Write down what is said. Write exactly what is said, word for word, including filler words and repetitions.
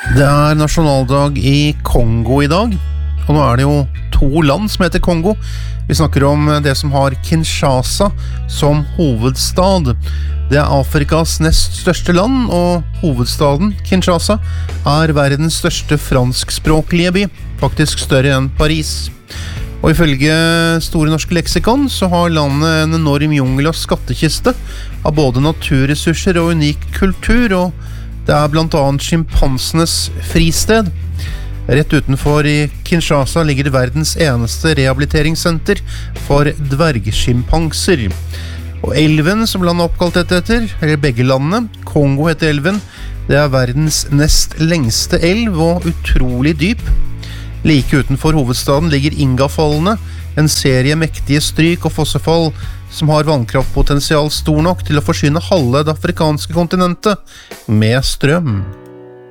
Det er nasjonaldag i Kongo i dag, og nå er det jo to land som heter Kongo. Vi snakker om det som har Kinshasa som hovedstad. Det er Afrikas nest største land, og hovedstaden, Kinshasa, er verdens største franskspråklige by, faktisk større enn Paris. Og ifølge Store norske leksikon så har landet en enorm jungel og skattekiste av både naturressurser og unik kultur, og det er blant annet skimpansenes fristed. Rett utenfor i Kinshasa ligger det verdens eneste rehabiliteringssenter for dvergskimpanser. Og elven som landet er oppkalt etter, eller begge landene, Kongo heter elven, det er verdens nest lengste elv og utrolig dyp. Like utenfor hovedstaden ligger Ingafallene, en serie mektige stryk og fossefall som har vannkraftpotensial stor nok til å forsyne halve det afrikanske kontinentet med strøm.